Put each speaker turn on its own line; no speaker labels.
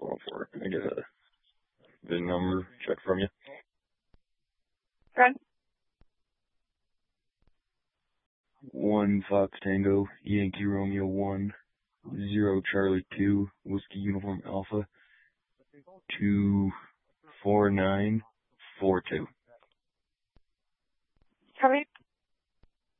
Going for it. Can I get a VIN number check from you?
Okay.
1 Fox Tango, Yankee Romeo 1, 0 Charlie 2, Whiskey Uniform Alpha, 24942.